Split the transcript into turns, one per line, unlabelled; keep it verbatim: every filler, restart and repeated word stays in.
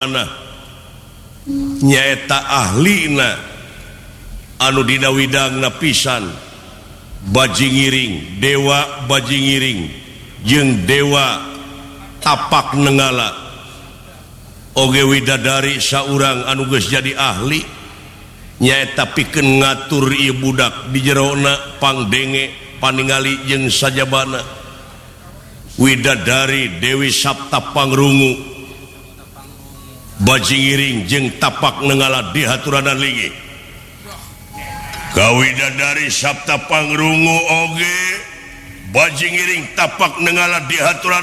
nyaeta ahlina anu dina widangna pisan baji ngiring dewa baji ngiring jeung dewa tapak nenggala oge widadari saurang anu geus jadi ahli nyaeta pikeun ngatur ieu budak di jerona pangdenge paningali jeung sajabana widadari Dewi Sapta Pangrungu baji ngiring jeung tapak nenggala dihaturanan linggih kawidadari Sapta Pangrungu oge baji ngiring tapak nenggala dihaturanan